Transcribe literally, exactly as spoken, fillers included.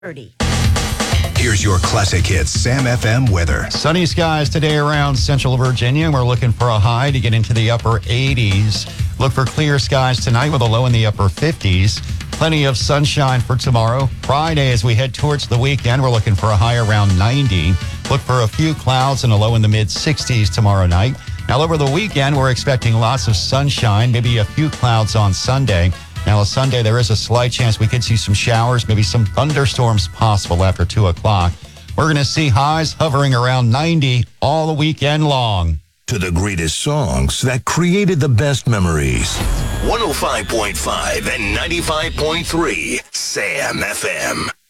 thirty. Here's your classic hits Sam F M weather. Sunny skies today around central Virginia. We're looking for a high to get into the upper eighties. Look for clear skies tonight with a low in the upper fifties. Plenty of sunshine for tomorrow. Friday, as we head towards the weekend, we're looking for a high around ninety. Look for a few clouds and a low in the mid sixties tomorrow night. Now, over the weekend, we're expecting lots of sunshine, maybe a few clouds on Sunday. Now, on Sunday, there is a slight chance we could see some showers, maybe some thunderstorms possible after two o'clock. We're going to see highs hovering around ninety all the weekend long. To the greatest songs that created the best memories. one oh five point five and ninety-five point three Sam F M.